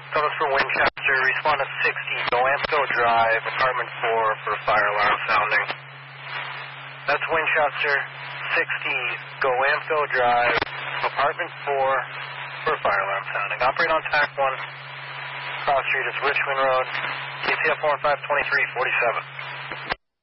Coming from Winchester, respond to 60, Goamco Drive, apartment 4 for fire alarm sounding. That's Winchester, 60, Goamco Drive, apartment 4 for fire alarm sounding. Operate on TAC 1, cross street is Richmond Road, KCF 152347.